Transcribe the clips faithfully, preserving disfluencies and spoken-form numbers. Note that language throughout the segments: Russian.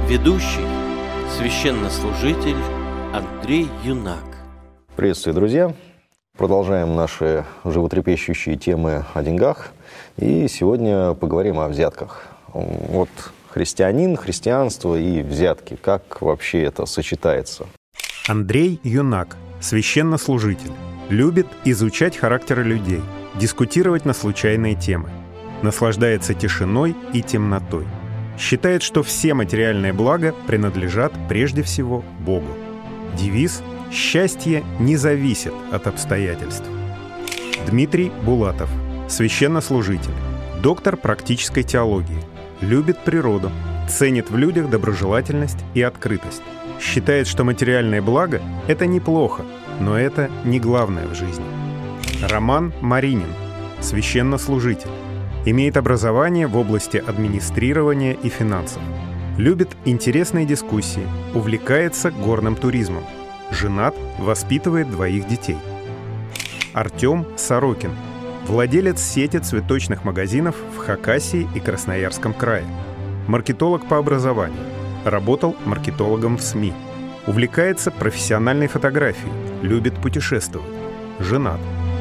Ведущий, священнослужитель Андрей Юнак. Приветствую, друзья! Продолжаем наши животрепещущие темы о деньгах. И сегодня поговорим о взятках. Вот христианин, христианство и взятки. Как вообще это сочетается? Андрей Юнак, священнослужитель. Любит изучать характеры людей, дискутировать на случайные темы. Наслаждается тишиной и темнотой. Считает, что все материальные блага принадлежат прежде всего Богу. Девиз «Счастье не зависит от обстоятельств». Дмитрий Булатов, священнослужитель, доктор практической теологии. Любит природу, ценит в людях доброжелательность и открытость. Считает, что материальные блага – это неплохо, но это не главное в жизни. Роман Маринин, священнослужитель. Имеет образование в области администрирования и финансов. Любит интересные дискуссии, увлекается горным туризмом. Женат, воспитывает двоих детей. Артем Сорокин, владелец сети цветочных магазинов в Хакасии и Красноярском крае. Маркетолог по образованию. Работал маркетологом в СМИ. Увлекается профессиональной фотографией. Любит путешествовать. Женат.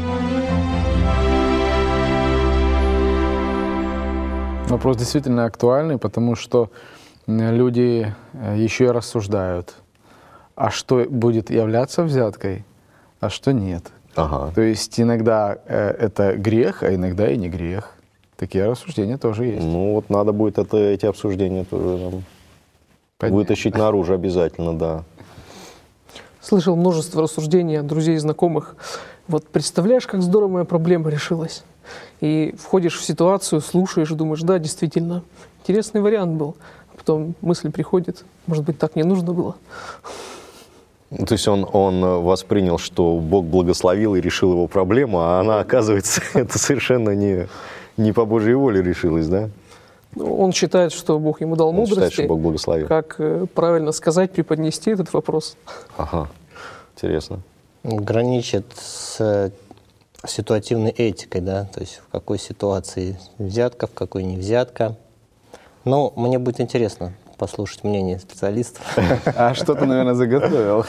Вопрос действительно актуальный, потому что люди еще и рассуждают, а что будет являться взяткой, а что нет. Ага. То есть иногда это грех, а иногда и не грех. Такие рассуждения тоже есть. Ну вот надо будет это, эти обсуждения тоже нам вытащить наружу обязательно, да. Слышал множество рассуждений от друзей и знакомых. Вот представляешь, как здорово моя проблема решилась. И входишь в ситуацию, слушаешь и думаешь, да, действительно, интересный вариант был. А потом мысль приходит, может быть, так не нужно было. То есть он, он воспринял, что Бог благословил и решил его проблему, а она, оказывается, это совершенно не, не по Божьей воле решилась, да? Он считает, что Бог ему дал Он мудрости, считает, что Бог благословил. Как правильно сказать, преподнести этот вопрос. Ага, интересно. Граничит с ситуативной этикой, да, то есть в какой ситуации взятка, в какой не взятка. Но мне будет интересно послушать мнение специалистов. А что ты, наверное, заготовил?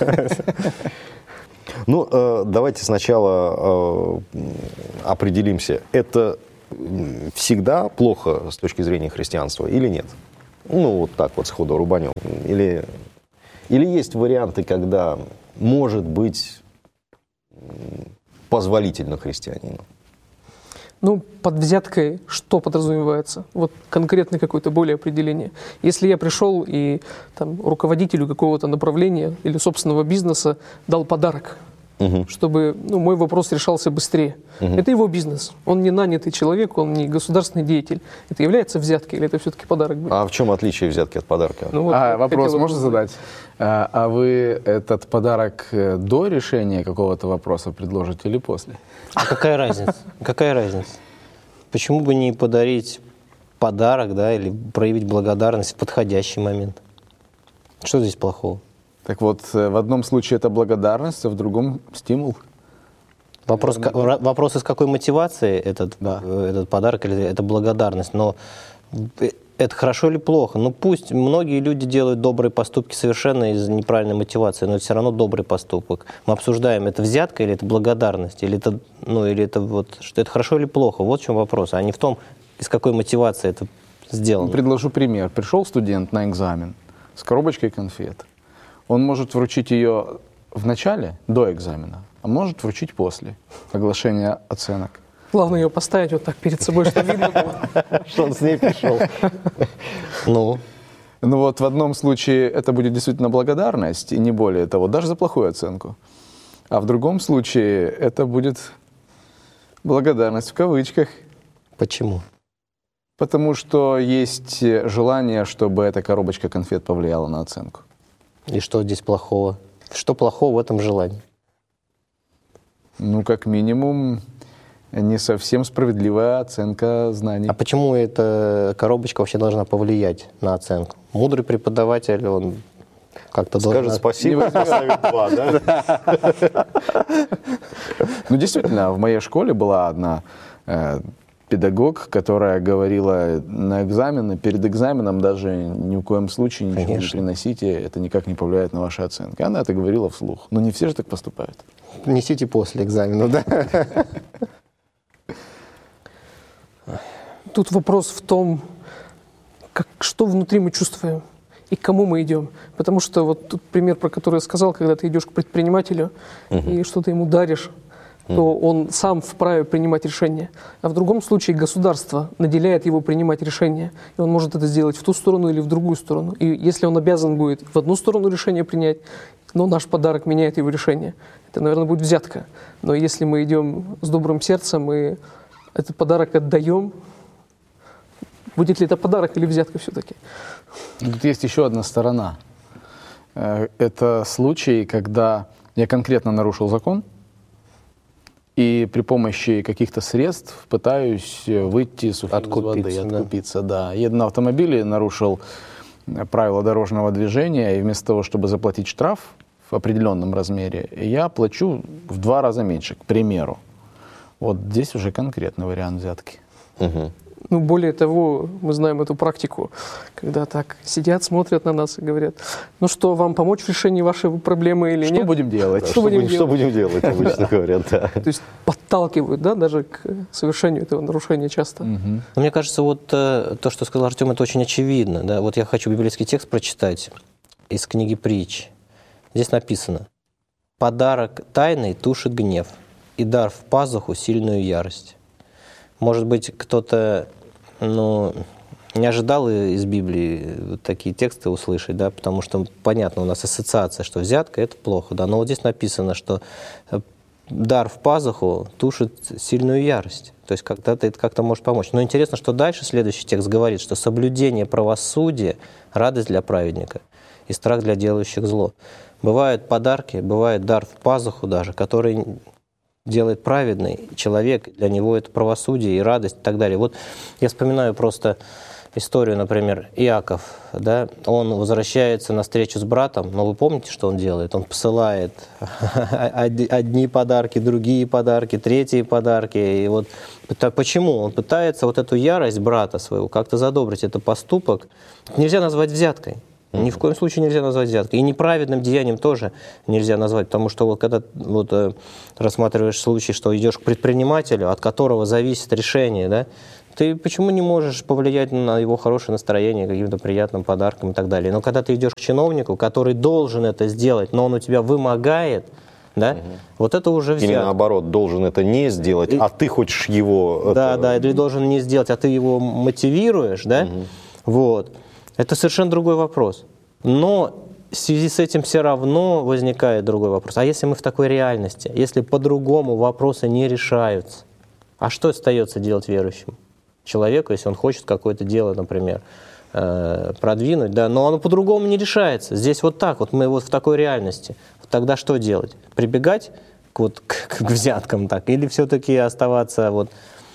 Ну, давайте сначала определимся, это всегда плохо с точки зрения христианства или нет? Ну, вот так вот сходу рубанем. Или, или есть варианты, когда может быть позволительно христианину? Ну, под взяткой что подразумевается? Вот конкретно какое-то более определение. Если я пришел и там, руководителю какого-то направления или собственного бизнеса дал подарок, угу. чтобы ну, мой вопрос решался быстрее. Угу. Это его бизнес. Он не нанятый человек, он не государственный деятель. Это является взяткой или это все-таки подарок будет? А в чем отличие взятки от подарка? Ну, вот а, вопрос можно задать? А, а вы этот подарок до решения какого-то вопроса предложите или после? А какая разница? Какая разница? Почему бы не подарить подарок, да, или проявить благодарность в подходящий момент? Что здесь плохого? Так вот, в одном случае это благодарность, а в другом стимул. Вопрос, вопрос из какой мотивации этот, да. этот подарок или это благодарность. Но это хорошо или плохо? Ну пусть многие люди делают добрые поступки совершенно из неправильной мотивации, но это все равно добрый поступок. Мы обсуждаем, это взятка или это благодарность, или это, ну, или это вот, что это хорошо или плохо. Вот в чем вопрос, а не в том, из какой мотивации это сделано. Предложу пример. Пришел студент на экзамен с коробочкой конфет. Он может вручить ее в начале, до экзамена, а может вручить после оглашения оценок. Главное ее поставить вот так перед собой, чтобы видно было. Что он с ней пришел. Ну? Ну вот в одном случае это будет действительно благодарность, и не более того, даже за плохую оценку. А в другом случае это будет благодарность в кавычках. Почему? Потому что есть желание, чтобы эта коробочка конфет повлияла на оценку. И что здесь плохого? Что плохого в этом желании? Ну, как минимум, не совсем справедливая оценка знаний. А почему эта коробочка вообще должна повлиять на оценку? Мудрый преподаватель, он как-то должен... Скажет спасибо, поставит два, да? Ну, действительно, в моей школе была одна педагог, которая говорила на экзамены, перед экзаменом даже ни в коем случае ничего Конечно. не приносите, это никак не повлияет на ваши оценки. Она это говорила вслух. Но не все же так поступают. Несите после экзамена, да? Тут вопрос в том, как, что внутри мы чувствуем и к кому мы идем. Потому что вот тут пример, про который я сказал, когда ты идешь к предпринимателю uh-huh. и что-то ему даришь, то он сам вправе принимать решения. А в другом случае государство наделяет его принимать решения. И он может это сделать в ту сторону или в другую сторону. И если он обязан будет в одну сторону решение принять, но наш подарок меняет его решение, это, наверное, будет взятка. Но если мы идем с добрым сердцем и этот подарок отдаем, будет ли это подарок или взятка все-таки? Тут есть еще одна сторона. Это случай, когда я конкретно нарушил закон, и при помощи каких-то средств пытаюсь выйти сухим откупиться, из воды, откупиться. Да. Я на автомобиле нарушил правила дорожного движения, и вместо того, чтобы заплатить штраф в определенном размере, я плачу в два раза меньше, к примеру. Вот здесь уже конкретный вариант взятки. Угу. Ну, более того, мы знаем эту практику, когда так сидят, смотрят на нас и говорят, ну что, вам помочь в решении вашей проблемы или что нет? Что будем делать? Что, что, будем, будем, делать? что будем делать, обычно говорят, да. То есть подталкивают, да, даже к совершению этого нарушения часто. Угу. Мне кажется, вот то, что сказал Артем, это очень очевидно. Да? Вот я хочу библейский текст прочитать из книги Притч. Здесь написано: «Подарок тайный тушит гнев, и дар в пазуху сильную ярость». Может быть, кто-то ну, не ожидал из Библии вот такие тексты услышать, да, потому что, понятно, у нас ассоциация, что взятка – это плохо, да, но вот здесь написано, что дар в пазуху тушит сильную ярость, то есть когда-то это как-то может помочь. Но интересно, что дальше следующий текст говорит, что соблюдение правосудия – радость для праведника и страх для делающих зло. Бывают подарки, бывает дар в пазуху даже, который делает праведный человек, для него это правосудие и радость и так далее. Вот я вспоминаю просто историю, например, Иаков, да, он возвращается на встречу с братом, но вы помните, что он делает? Он посылает одни подарки, другие подарки, третьи подарки. И вот почему? Он пытается вот эту ярость брата своего как-то задобрить. Это поступок нельзя назвать взяткой. Ни в коем случае нельзя назвать взяткой. И неправедным деянием тоже нельзя назвать, потому что вот когда вот, э, рассматриваешь случай, что идешь к предпринимателю, от которого зависит решение, да, ты почему не можешь повлиять на его хорошее настроение каким-то приятным подарком и так далее. Но когда ты идешь к чиновнику, который должен это сделать, но он у тебя вымогает, да, угу. вот это уже взятка. Или наоборот, должен это не сделать, и... а ты хочешь его... Да, это... да, или должен не сделать, а ты его мотивируешь, да, угу. вот. Это совершенно другой вопрос. Но в связи с этим все равно возникает другой вопрос. А если мы в такой реальности, если по-другому вопросы не решаются, а что остается делать верующему человеку, если он хочет какое-то дело, например, продвинуть, да, но оно по-другому не решается. Здесь вот так, вот мы вот в такой реальности. Тогда что делать? Прибегать к, вот, к, к взяткам так, или все-таки оставаться вот...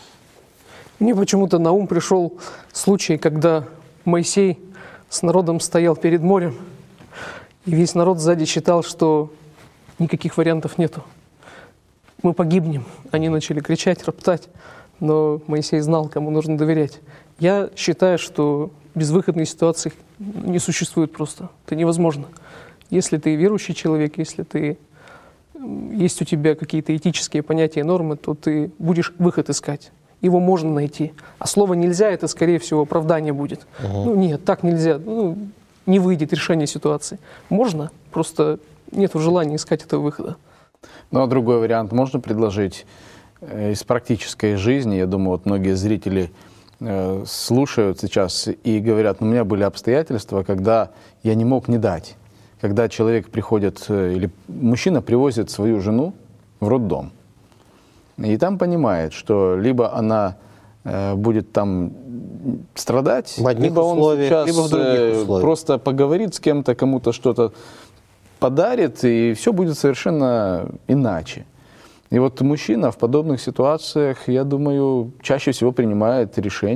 Мне почему-то на ум пришел случай, когда Моисей с народом стоял перед морем, и весь народ сзади считал, что никаких вариантов нету. Мы погибнем. Они начали кричать, роптать, но Моисей знал, кому нужно доверять. Я считаю, что безвыходной ситуации не существует просто. Это невозможно. Если ты верующий человек, если ты, есть у тебя какие-то этические понятия и нормы, то ты будешь выход искать. Его можно найти. А слово «нельзя» — это, скорее всего, оправдание будет. Угу. Ну, нет, так нельзя. Ну, не выйдет решение ситуации. Можно, просто нет желания искать этого выхода. Ну, а другой вариант можно предложить из практической жизни. Я думаю, вот многие зрители э, слушают сейчас и говорят, ну, у меня были обстоятельства, когда я не мог не дать. Когда человек приходит, или мужчина привозит свою жену в роддом, и там понимает, что либо она э, будет там страдать, в одних либо он условиях, сейчас либо в других условиях. Просто поговорит с кем-то, кому-то что-то подарит, и все будет совершенно иначе. И вот мужчина в подобных ситуациях, я думаю, чаще всего принимает решение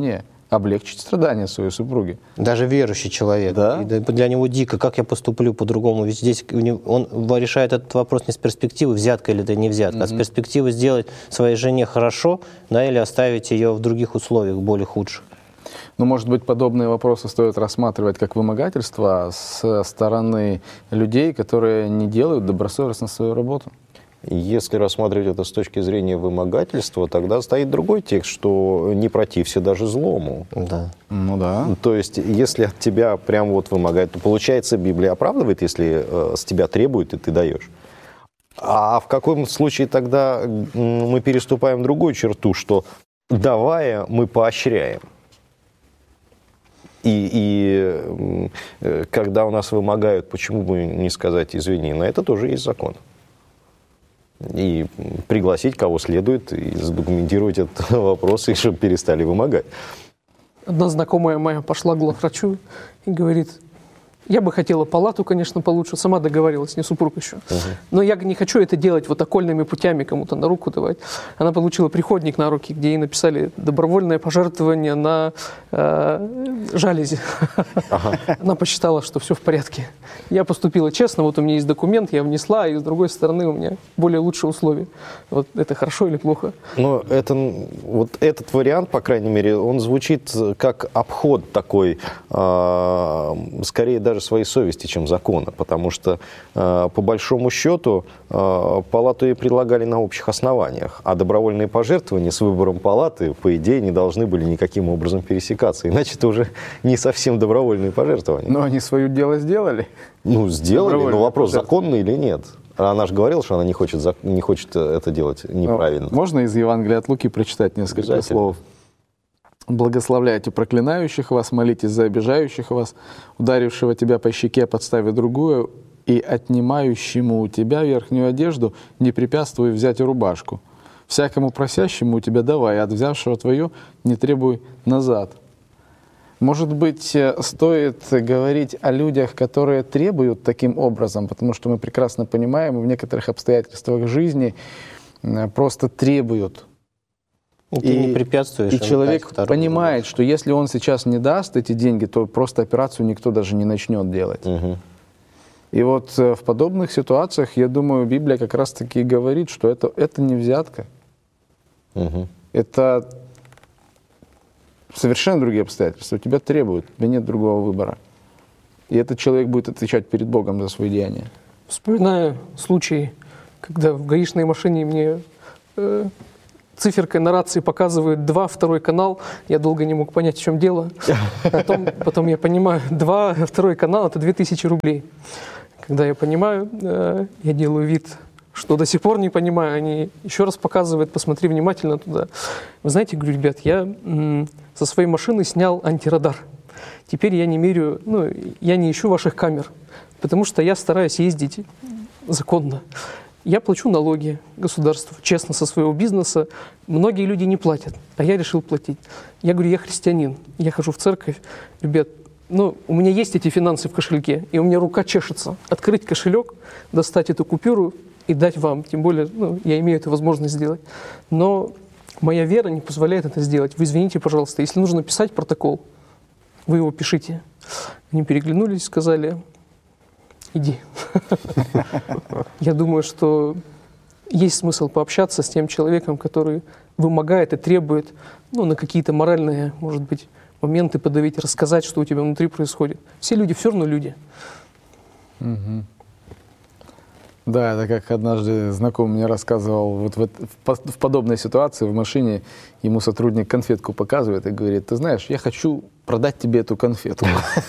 облегчить страдания своей супруги. Даже верующий человек. Да? И для него дико, как я поступлю по-другому. Ведь здесь он решает этот вопрос не с перспективы, взятка или это не взятка, mm-hmm. а с перспективы сделать своей жене хорошо, да, или оставить ее в других условиях, более худших. Ну, может быть, подобные вопросы стоит рассматривать как вымогательство с стороны людей, которые не делают добросовестно свою работу. Если рассматривать это с точки зрения вымогательства, тогда стоит другой текст, что не протився даже злому. Да. Ну да. То есть, если от тебя прям вот вымогают, то получается, Библия оправдывает, если э, с тебя требуют, и ты даешь. А в каком случае тогда мы переступаем другую черту, что давая, мы поощряем. И, и э, когда у нас вымогают, почему бы не сказать извини, на это тоже есть закон. И пригласить кого следует, и задокументировать этот вопрос, и чтобы перестали вымогать. Одна знакомая моя пошла к главврачу и говорит: я бы хотела палату, конечно, получше, сама договорилась, не супруг еще. Угу. Но я не хочу это делать вот окольными путями, кому-то на руку давать. Она получила приходник на руки, где ей написали добровольное пожертвование на э, жалязи. Ага. Она посчитала, что все в порядке. Я поступила честно, вот у меня есть документ, я внесла, и с другой стороны у меня более лучшие условия. Вот это хорошо или плохо? Но это, вот этот вариант, по крайней мере, он звучит как обход такой, э, скорее даже своей совести, чем закона, потому что э, по большому счету э, палату ей предлагали на общих основаниях, а добровольные пожертвования с выбором палаты, по идее, не должны были никаким образом пересекаться, иначе это уже не совсем добровольные пожертвования. Но они свое дело сделали. Ну, сделали, но вопрос, законный или нет. Она же говорила, что она не хочет, не хочет это делать неправильно. Но можно из Евангелия от Луки прочитать несколько слов? Благословляйте проклинающих вас, молитесь за обижающих вас, ударившего тебя по щеке, подставив другую, и отнимающему у тебя верхнюю одежду не препятствуй взять рубашку. Всякому просящему у тебя давай, от взявшего твою не требуй назад. Может быть, стоит говорить о людях, которые требуют таким образом, потому что мы прекрасно понимаем, в некоторых обстоятельствах жизни просто требуют. И, ты не препятствуешь. И человек понимает, что если он сейчас не даст эти деньги, то просто операцию никто даже не начнет делать. Угу. И вот в подобных ситуациях, я думаю, Библия как раз-таки говорит, что это, это не взятка. Угу. Это совершенно другие обстоятельства. У тебя требуют, у тебя нет другого выбора. И этот человек будет отвечать перед Богом за свои деяния. Вспоминаю случай, когда в гаишной машине мне... Э, циферкой на рации показывают два, второй канал. Я долго не мог понять, в чем дело. Потом, потом я понимаю, два, второй канал — это две тысячи рублей. Когда я понимаю, э, я делаю вид, что до сих пор не понимаю. Они еще раз показывают, посмотри внимательно туда. Вы знаете, говорю, ребят, я м- со своей машины снял антирадар. Теперь я не меряю, ну, я не ищу ваших камер, потому что я стараюсь ездить законно. Я плачу налоги государству, честно, со своего бизнеса. Многие люди не платят, а я решил платить. Я говорю, я христианин, я хожу в церковь. Ребят, ну, у меня есть эти финансы в кошельке, и у меня рука чешется. Открыть кошелек, достать эту купюру и дать вам. Тем более, ну, я имею эту возможность сделать. Но моя вера не позволяет это сделать. Вы извините, пожалуйста, если нужно писать протокол, вы его пишите. Они переглянулись, сказали... Иди. Я думаю, что есть смысл пообщаться с тем человеком, который вымогает и требует, ну, на какие-то моральные, может быть, моменты подавить, рассказать, что у тебя внутри происходит. Все люди все равно люди. Угу. Да, это как однажды знакомый мне рассказывал, вот в, в, в подобной ситуации в машине ему сотрудник конфетку показывает и говорит, ты знаешь, я хочу продать тебе эту конфету.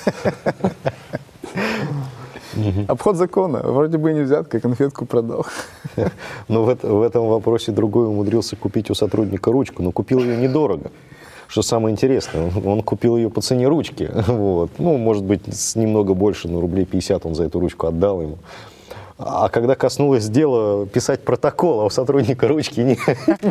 Обход закона. Вроде бы и не взятка, конфетку продал. Но в, это, в этом вопросе другой умудрился купить у сотрудника ручку, но купил ее недорого. Что самое интересное, он, он купил ее по цене ручки. Вот. Ну, может быть, с немного больше, но рублей пятьдесят он за эту ручку отдал ему. А когда коснулось дела писать протокол, а у сотрудника ручки нет.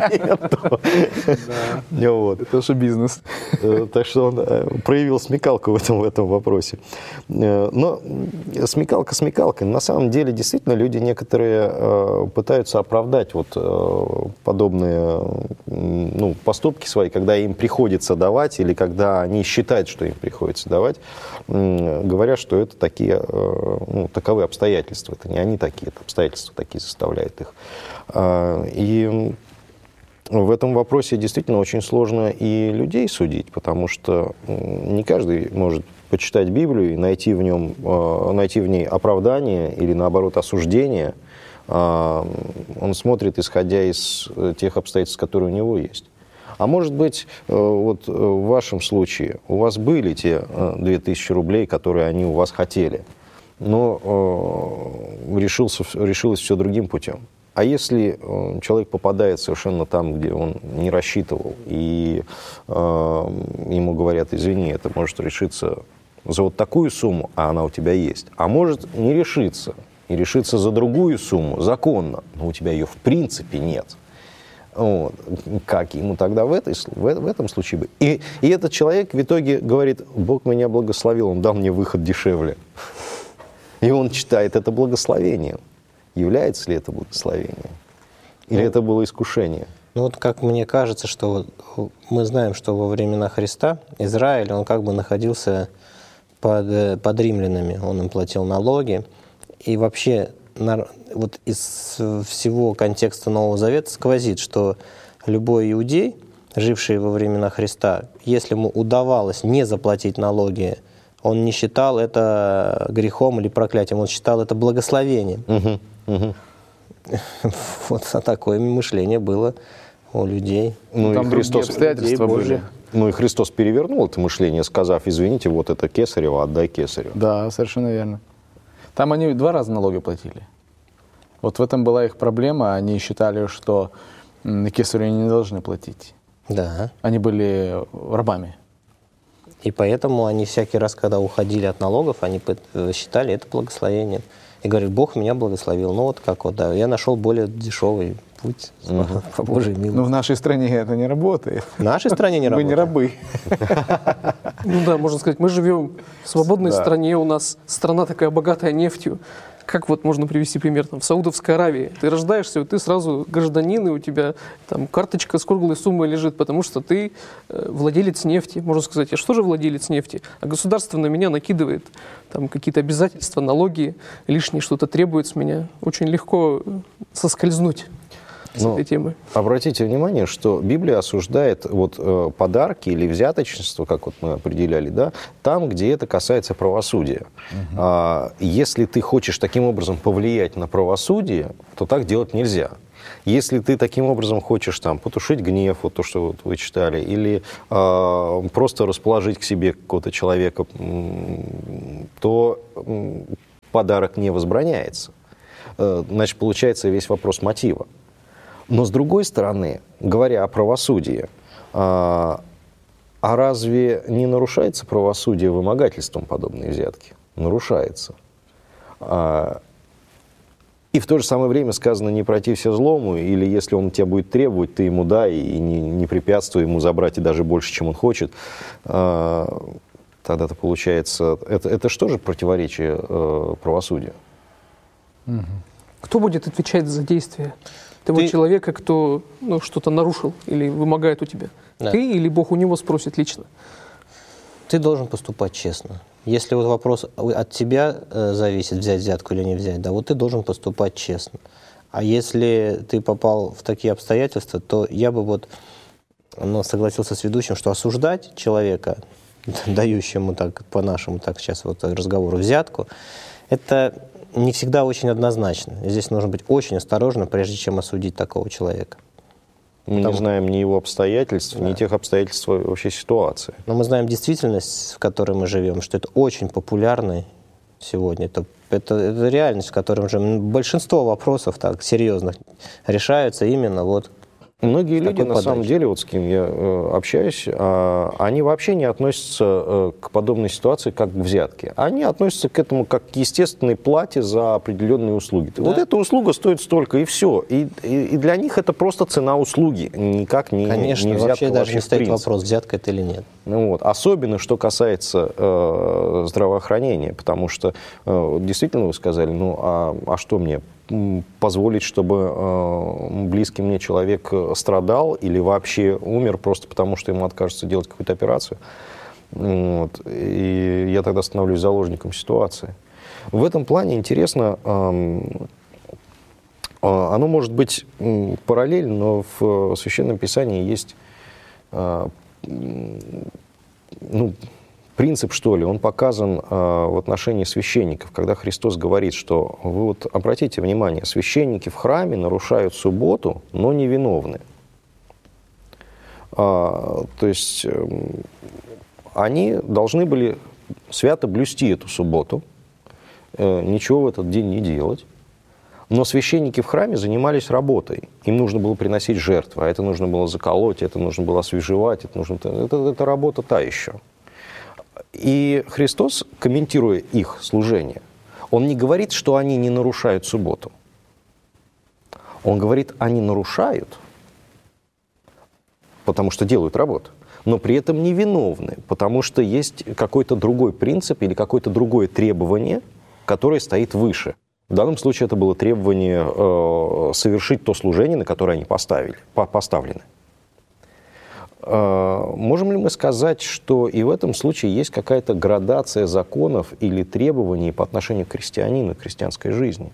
Это же бизнес. Так что он проявил смекалку в этом, в этом вопросе. Но смекалка смекалкой. На самом деле, действительно, люди некоторые пытаются оправдать вот подобные ну, поступки свои, когда им приходится давать или когда они считают, что им приходится давать, говоря, что это такие, ну, таковы обстоятельства. Это не они такие, это обстоятельства такие заставляют их. И в этом вопросе действительно очень сложно и людей судить, потому что не каждый может почитать Библию и найти в, нем, найти в ней оправдание или, наоборот, осуждение. Он смотрит, исходя из тех обстоятельств, которые у него есть. А может быть, вот в вашем случае у вас были те две тысячи рублей, которые они у вас хотели, но решился, решилось все другим путем. А если человек попадает совершенно там, где он не рассчитывал, и э, ему говорят, извини, это может решиться за вот такую сумму, а она у тебя есть, а может не решиться, и решиться за другую сумму, законно, но у тебя ее в принципе нет. Вот. Как ему тогда в, этой, в, в этом случае быть? И, и этот человек в итоге говорит, Бог меня благословил, Он дал мне выход дешевле. И он читает это благословение. Является ли это благословением? Или ну, это было искушение? Ну вот как мне кажется, что мы знаем, что во времена Христа Израиль, он как бы находился под, под римлянами, он им платил налоги. И вообще вот из всего контекста Нового Завета сквозит, что любой иудей, живший во времена Христа, если ему удавалось не заплатить налоги, он не считал это грехом или проклятием, он считал это благословением. Угу, угу. Вот такое мышление было у людей. Ну, там и Христос, обстоятельства были. Ну и Христос перевернул это мышление, сказав, извините, вот это кесарево, отдай кесарю. Да, совершенно верно. Там они два раза налоги платили. Вот в этом была их проблема. Они считали, что кесарю они не должны платить. Да. Они были рабами. И поэтому они всякий раз, когда уходили от налогов, они считали это благословением. И говорят, Бог меня благословил. Ну вот как вот, да, я нашел более дешевый путь угу. по Божьей милости. Но в нашей стране это не работает. В нашей стране не работает. Вы не рабы. Ну да, можно сказать, мы живем в свободной стране, у нас страна такая богатая нефтью. Как вот можно привести пример, там, в Саудовской Аравии. Ты рождаешься, ты сразу гражданин, и у тебя там карточка с круглой суммой лежит, потому что ты э, владелец нефти. Можно сказать, я что же владелец нефти? А государство на меня накидывает там какие-то обязательства, налоги, лишнее что-то требует с меня. Очень легко соскользнуть с Но этой темы. Обратите внимание, что Библия осуждает вот, э, подарки или взяточничество, как вот мы определяли, да, там, где это касается правосудия. Угу. А, если ты хочешь таким образом повлиять на правосудие, то так делать нельзя. Если ты таким образом хочешь там, потушить гнев, вот то, что вот вы читали, или э, просто расположить к себе какого-то человека, то э, подарок не возбраняется. Э, значит, получается весь вопрос мотива. Но, с другой стороны, говоря о правосудии, а, а разве не нарушается правосудие вымогательством подобной взятки? Нарушается. А, и в то же самое время сказано, не протився злому, или если он тебя будет требовать, ты ему дай, и не, не препятствуй ему забрать и даже больше, чем он хочет. А, тогда-то получается, это, это что же противоречие э, правосудию? Кто будет отвечать за действия того Ты... человека, кто ну, что-то нарушил или вымогает у тебя? Да. Ты или Бог у него спросит лично? Ты должен поступать честно. Если вот вопрос от тебя э, зависит, взять взятку или не взять, да, вот ты должен поступать честно. А если ты попал в такие обстоятельства, то я бы вот ну, согласился с ведущим, что осуждать человека, дающему так, по-нашему, так сейчас вот разговору, взятку, это не всегда очень однозначно. Здесь нужно быть очень осторожным, прежде чем осудить такого человека. Мы Потому... не знаем ни его обстоятельств, да. ни тех обстоятельств вообще ситуации. Но мы знаем действительность, в которой мы живем, что это очень популярно сегодня. Это, это, это реальность, в которой уже большинство вопросов так серьезных решаются именно вот Многие люди, такой на подачей. самом деле, вот с кем я э, общаюсь, э, они вообще не относятся э, к подобной ситуации как к взятке. Они относятся к этому как к естественной плате за определенные услуги. Да. Вот эта услуга стоит столько, и все. И, и, и для них это просто цена услуги, никак не, Конечно, не взятка вообще даже вообще не в стоит принципе. вопрос, взятка это или нет. Ну, вот. Особенно, что касается э, здравоохранения, потому что э, действительно вы сказали, ну а, а что мне? Позволить, чтобы э, близкий мне человек страдал или вообще умер просто потому, что ему откажется делать какую-то операцию. Вот. И я тогда становлюсь заложником ситуации. В этом плане интересно, э, э, оно может быть э, параллельно, но в Священном Писании есть э, ну, принцип, что ли, он показан э, в отношении священников, когда Христос говорит, что вы вот обратите внимание, священники в храме нарушают субботу, но невиновны. А, то есть э, они должны были свято блюсти эту субботу, э, ничего в этот день не делать, но священники в храме занимались работой. Им нужно было приносить жертвы, а это нужно было заколоть, это нужно было освежевать, это, нужно, это, это работа та еще. И Христос, комментируя их служение, Он не говорит, что они не нарушают субботу. Он говорит, они нарушают, потому что делают работу, но при этом невиновны, потому что есть какой-то другой принцип или какое-то другое требование, которое стоит выше. В данном случае это было требование э, совершить то служение, на которое они поставили, по- поставлены. Можем ли мы сказать, что и в этом случае есть какая-то градация законов или требований по отношению к христианину, к христианской жизни?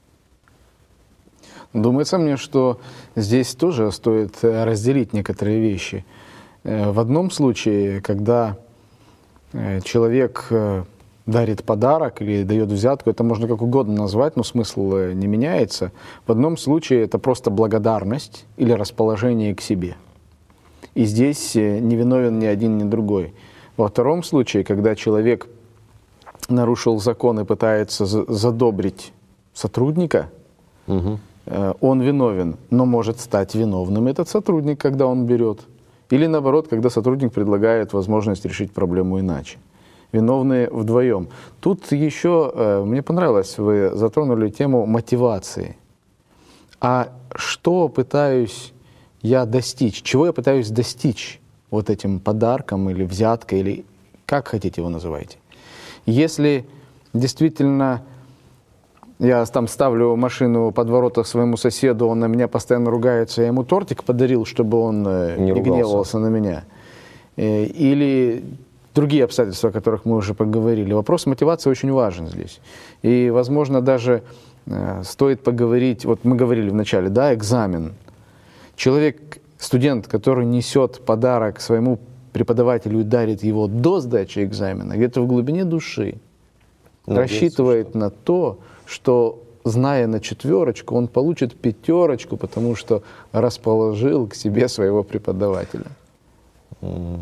Думается мне, что здесь тоже стоит разделить некоторые вещи. В одном случае, когда человек дарит подарок или дает взятку, это можно как угодно назвать, но смысл не меняется. В одном случае это просто благодарность или расположение к себе. И здесь не виновен ни один, ни другой. Во втором случае, когда человек нарушил закон и пытается задобрить сотрудника, угу. он виновен, но может стать виновным этот сотрудник, когда он берет. Или наоборот, когда сотрудник предлагает возможность решить проблему иначе. Виновны вдвоем. Тут еще, мне понравилось, вы затронули тему мотивации. А что пытаюсь я достичь? Чего я пытаюсь достичь вот этим подарком или взяткой, или как хотите его называйте? Если действительно я там ставлю машину под ворота своему соседу, он на меня постоянно ругается, я ему тортик подарил, чтобы он не, не гневался на меня. Или другие обстоятельства, о которых мы уже поговорили. Вопрос мотивации очень важен здесь. И, возможно, даже стоит поговорить, вот мы говорили вначале, да, экзамен. Человек, студент, который несет подарок своему преподавателю и дарит его до сдачи экзамена, где-то в глубине души Надеюсь, рассчитывает что? на то, что, зная на четверочку, он получит пятерочку, потому что расположил к себе своего преподавателя. Mm.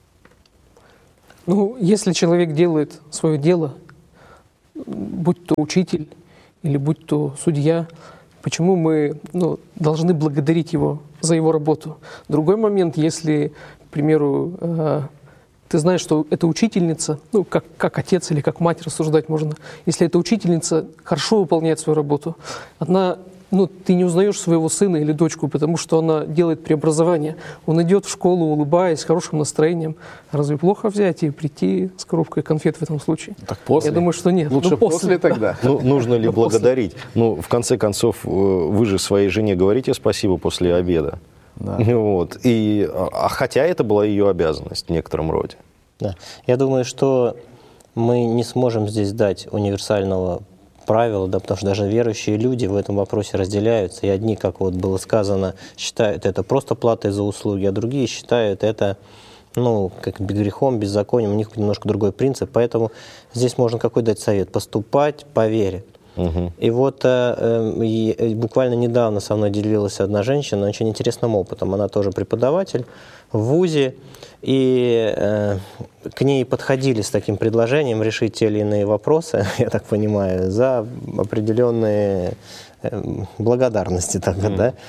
Ну, если человек делает свое дело, будь то учитель или будь то судья, почему мы ну, должны благодарить его за его работу? Другой момент, если, к примеру, э, ты знаешь, что эта учительница, ну, как, как отец или как мать рассуждать можно, если эта учительница хорошо выполняет свою работу, она, ну, ты не узнаешь своего сына или дочку, потому что она делает преобразование. Он идет в школу, улыбаясь, с хорошим настроением. Разве плохо взять и прийти с коробкой конфет в этом случае? Так после? Я думаю, что нет. Лучше ну, после. после тогда. Ну, нужно ли благодарить? Ну, в конце концов, вы же своей жене говорите спасибо после обеда. Да. Вот. И, а хотя это была ее обязанность в некотором роде. Да. Я думаю, что мы не сможем здесь дать универсального правила, да, потому что даже верующие люди в этом вопросе разделяются. И одни, как вот было сказано, считают это просто платой за услуги, а другие считают это, ну, как грехом, беззаконием. У них немножко другой принцип. Поэтому здесь можно какой дать совет? Поступать по вере. Угу. И вот э, э, буквально недавно со мной делилась одна женщина очень интересным опытом. Она тоже преподаватель в вузе, и э, к ней подходили с таким предложением решить те или иные вопросы, я так понимаю, за определенные э, благодарности. Так, mm. да?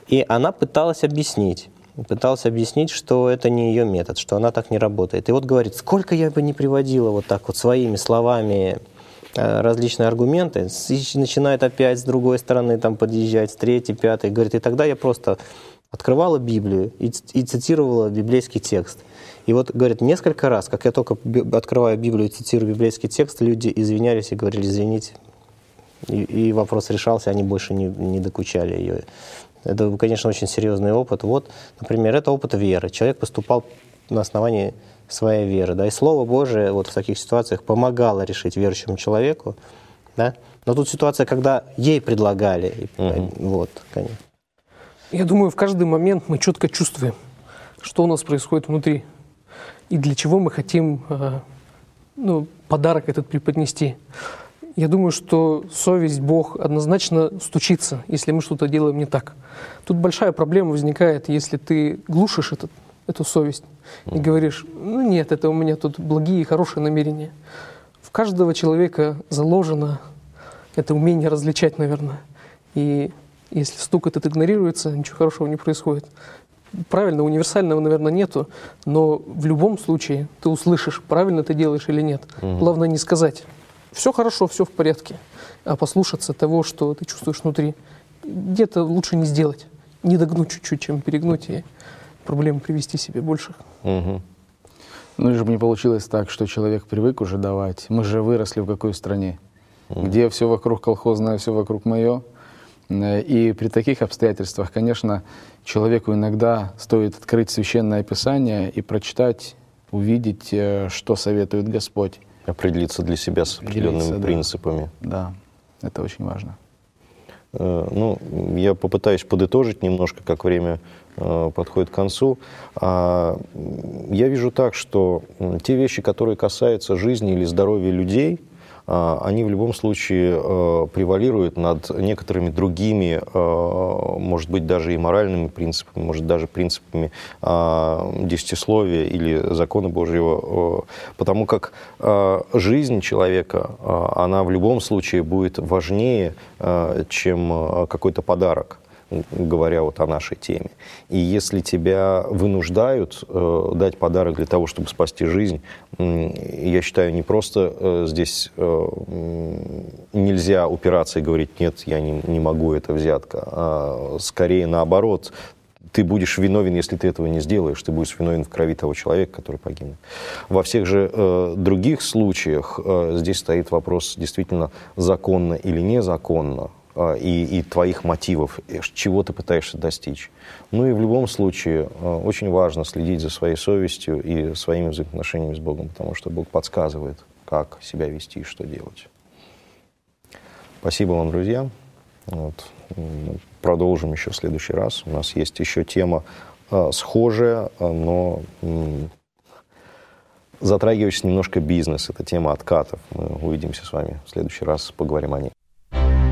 И она пыталась объяснить, пыталась объяснить, что это не ее метод, что она так не работает. И вот говорит, сколько я бы не приводила вот так вот своими словами различные аргументы, начинает опять с другой стороны там подъезжать, с третьей, пятой, говорит, и тогда я просто открывала Библию и, и цитировала библейский текст. И вот, говорит, несколько раз, как я только открываю Библию и цитирую библейский текст, люди извинялись и говорили, извините. И, и вопрос решался, они больше не, не докучали ее. Это, конечно, очень серьезный опыт. Вот, например, это опыт веры. Человек поступал на основании своей веры, да, и Слово Божие вот в таких ситуациях помогало решить верующему человеку, да. Но тут ситуация, когда ей предлагали, угу. вот, конечно. Я думаю, в каждый момент мы четко чувствуем, что у нас происходит внутри. И для чего мы хотим ну, подарок этот преподнести. Я думаю, что совесть, Бог однозначно стучится, если мы что-то делаем не так. Тут большая проблема возникает, если ты глушишь этот, эту совесть и говоришь, ну нет, это у меня тут благие и хорошие намерения. В каждого человека заложено это умение различать, наверное. И если стук этот игнорируется, ничего хорошего не происходит. Правильно, универсального, наверное, нету, но в любом случае ты услышишь, правильно ты делаешь или нет. Угу. Главное не сказать, все хорошо, все в порядке, а послушаться того, что ты чувствуешь внутри. Где-то лучше не сделать, не догнуть чуть-чуть, чем перегнуть, и проблем привести себе больше. Угу. Ну, лишь бы не получилось так, что человек привык уже давать. Мы же выросли в какой стране, угу. где все вокруг колхозное, все вокруг мое. И при таких обстоятельствах, конечно, человеку иногда стоит открыть Священное Писание и прочитать, увидеть, что советует Господь. Определиться для себя с определенными да. принципами. Да, это очень важно. Ну, я попытаюсь подытожить немножко, как время подходит к концу. Я вижу так, что те вещи, которые касаются жизни или здоровья людей, они в любом случае э, превалируют над некоторыми другими, э, может быть, даже и моральными принципами, может, даже принципами э, десятисловия или закона Божьего, э, потому как э, жизнь человека, э, она в любом случае будет важнее, э, чем какой-то подарок, говоря вот о нашей теме. И если тебя вынуждают э, дать подарок для того, чтобы спасти жизнь, э, я считаю, не просто э, здесь э, нельзя упираться и говорить, нет, я не, не могу, это взятка, а скорее наоборот, ты будешь виновен, если ты этого не сделаешь, ты будешь виновен в крови того человека, который погибнет. Во всех же э, других случаях э, здесь стоит вопрос, действительно, законно или незаконно, И, и твоих мотивов, чего ты пытаешься достичь. Ну и в любом случае очень важно следить за своей совестью и своими взаимоотношениями с Богом, потому что Бог подсказывает, как себя вести и что делать. Спасибо вам, друзья. Вот. Продолжим еще в следующий раз. У нас есть еще тема э, схожая, но м, затрагивающая немножко бизнес. Это тема откатов. Мы увидимся с вами в следующий раз, поговорим о ней.